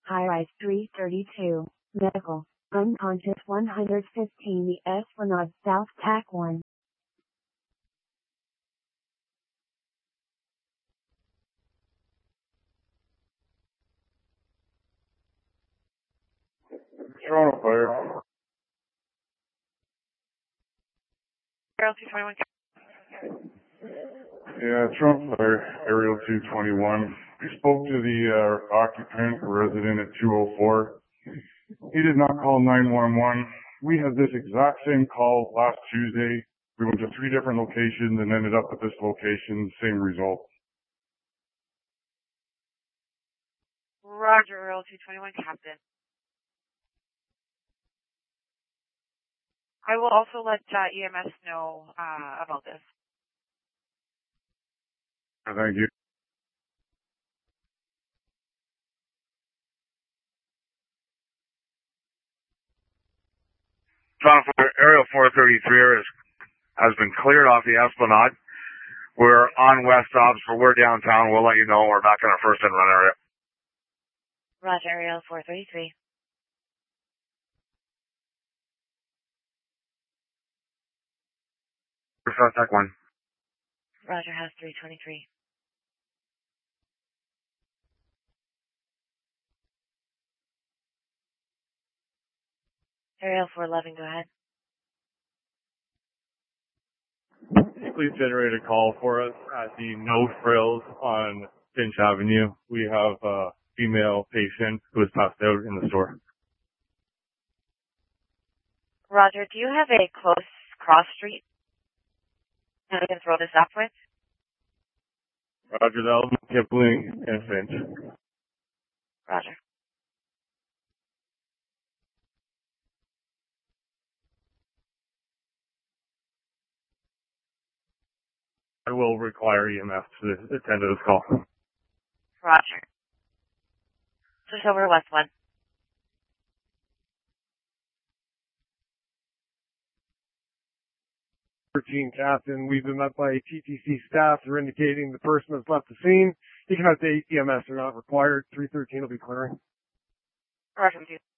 High rise 332. Medical. Unconscious 115 the Esplanade South TAC 1. Toronto Fire. Aerial 221. Yeah, Toronto Fire, Aerial 221. We spoke to the occupant or resident at 204. He did not call 911. We had this exact same call last Tuesday. We went to 3 different locations and ended up at this location, same result. Roger, Aerial 221, Captain. I will also let EMS know about this. Thank you. Toronto Aerial 433 has been cleared off the Esplanade. We're on West Ops, but we're downtown. We'll let you know. We're back in our first and run area. Roger, Aerial 433. South Tech 1. Roger, House 323. Aerial 411, go ahead. Please generate a call for us at the No Frills on Finch Avenue. We have a female patient who is passed out in the store. Roger, do you have a close cross street that we can throw this up with? Roger, that'll be Kipling and Finch. Roger. I will require EMS to attend to this call. Roger. Switch over to West 1. Captain, we've been met by TTC staff. They're indicating the person has left the scene. You can update EMS. They're not required. 313 will be clearing. Roger,